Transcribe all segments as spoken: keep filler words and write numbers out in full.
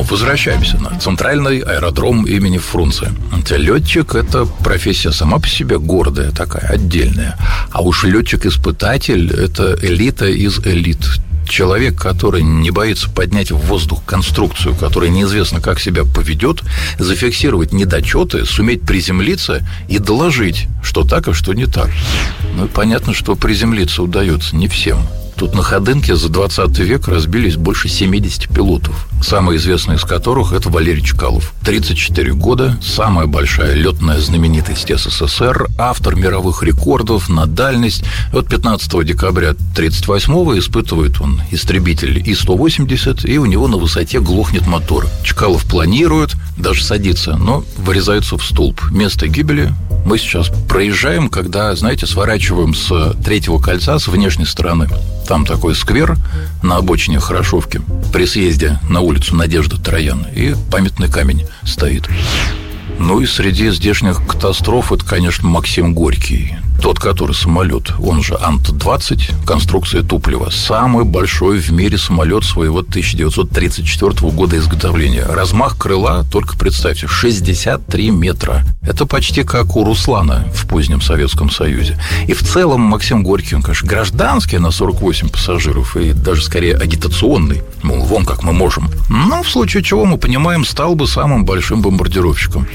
возвращаемся на центральный аэродром имени Фрунзе. Летчик – это профессия сама по себе гордая такая, отдельная. А уж летчик-испытатель – это элита из элит. Человек, который не боится поднять в воздух конструкцию, которая неизвестно как себя поведет, зафиксировать недочеты, суметь приземлиться и доложить, что так, а что не так. Ну и понятно, что приземлиться удается не всем. Тут на Ходынке за двадцатый век разбились больше семидесяти пилотов, самый известный из которых – это Валерий Чкалов. тридцать четыре года, самая большая летная знаменитость СССР, автор мировых рекордов на дальность. Вот пятнадцатого декабря тридцать восьмого испытывает он истребитель И сто восемьдесят, и у него на высоте глохнет мотор. Чкалов планирует, даже садится, но вырезается в столб. Место гибели мы сейчас проезжаем, когда, знаете, сворачиваем с третьего кольца, с внешней стороны. Там такой сквер на обочине Хорошовки при съезде на улицу Надежды Троян, и памятный камень стоит. Ну и среди здешних катастроф это, конечно, Максим Горький. Тот, который самолет, он же Ан двадцать, конструкция Туполева. Самый большой в мире самолет своего тысяча девятьсот тридцать четвёртого года изготовления. Размах крыла, только представьте, шестьдесят три метра. Это почти как у Руслана в позднем Советском Союзе. И в целом Максим Горький, он, конечно, гражданский на сорок восемь пассажиров, и даже скорее агитационный. Мол, вон как мы можем. Но в случае чего, мы понимаем, стал бы самым большим бомбардировщиком.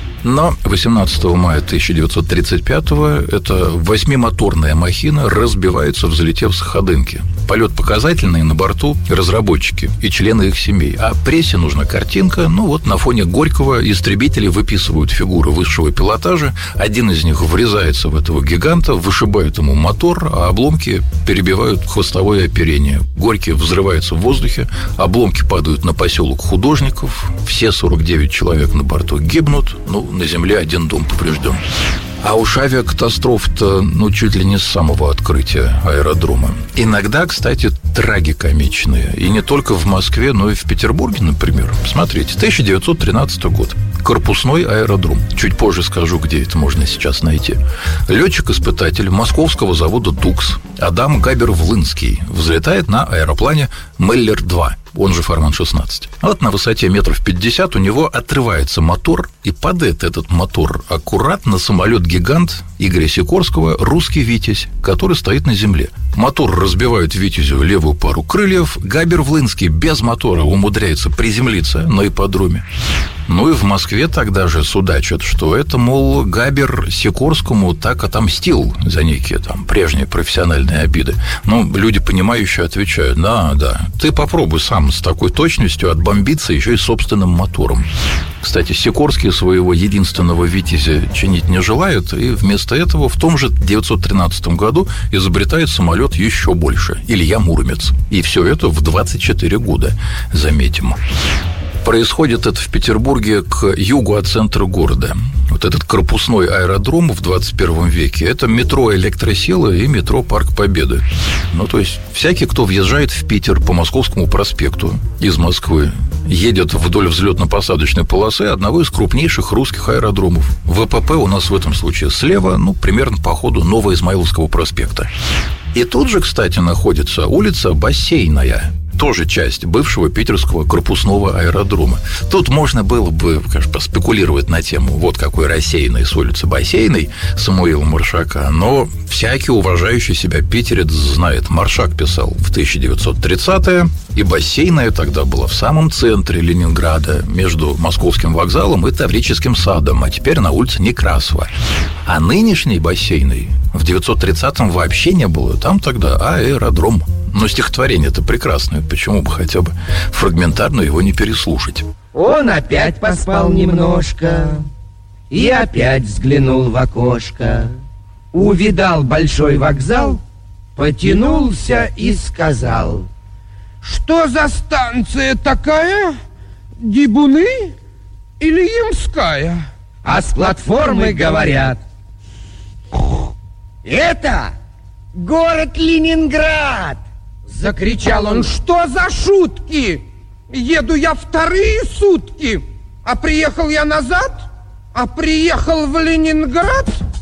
Но восемнадцатого мая тысяча девятьсот тридцать пятого эта восьмимоторная махина разбивается, взлетев с Ходынки. Полет показательный, на борту разработчики и члены их семей. А прессе нужна картинка. Ну вот на фоне Горького истребители выписывают фигуры высшего пилотажа. Один из них врезается в этого гиганта, вышибает ему мотор, а обломки перебивают хвостовое оперение. Горький взрывается в воздухе, обломки падают на поселок Художников. Все сорок девять человек на борту гибнут. Ну, на земле один дом поврежден. А уж авиакатастроф-то, ну, чуть ли не с самого открытия аэродрома. Иногда, кстати, трагикомичные. И не только в Москве, но и в Петербурге, например. Посмотрите, тысяча девятьсот тринадцатый год. Корпусной аэродром. Чуть позже скажу, где это можно сейчас найти. Летчик-испытатель московского завода «Тукс» Адам Габер-Влынский взлетает на аэроплане Меллер два, он же Фарман шестнадцать. Вот на высоте метров пятьдесят у него отрывается мотор, и падает этот мотор аккуратно на самолет-гигант Игоря Сикорского «Русский Витязь», который стоит на земле. Мотор разбивает Витязю левую пару крыльев. Габер-Влынский без мотора умудряется приземлиться на ипподроме. Ну и в Москве тогда же судачат, что это, мол, Габер Сикорскому так отомстил за некие там прежние профессиональные обиды. Ну, люди, понимающие, отвечают: да, да, ты попробуй сам с такой точностью отбомбиться еще и собственным мотором. Кстати, Сикорский своего единственного «Витязя» чинить не желает, и вместо этого в том же девятьсот тринадцатом году изобретает самолет еще больше – Илья Муромец. И все это в двадцать четыре года, заметим. Происходит это в Петербурге к югу от центра города. Вот этот корпусной аэродром в двадцать первом веке – это метро «Электросила» и метро «Парк Победы». Ну, то есть, всякий, кто въезжает в Питер по Московскому проспекту из Москвы, едет вдоль взлетно-посадочной полосы одного из крупнейших русских аэродромов. ВПП у нас в этом случае слева, ну, примерно по ходу Новоизмаиловского проспекта. И тут же, кстати, находится улица Бассейная, тоже часть бывшего питерского корпусного аэродрома. Тут можно было бы, конечно, поспекулировать на тему, вот какой рассеянной с улицы Бассейной Самуила Маршака, но всякий уважающий себя питерец знает, Маршак писал в тысяча девятьсот тридцатые, и Бассейная тогда была в самом центре Ленинграда, между Московским вокзалом и Таврическим садом, а теперь на улице Некрасова. А нынешней Бассейной в девятьсот тридцатом вообще не было, там тогда аэродром. Но стихотворение-то прекрасное, почему бы хотя бы фрагментарно его не переслушать? Он опять поспал немножко и опять взглянул в окошко. Увидал большой вокзал, потянулся и сказал: что за станция такая? Дибуны или Ямская? А с платформы говорят: это город Ленинград. Закричал он: что за шутки? Еду я вторые сутки, а приехал я назад, а приехал в Ленинград.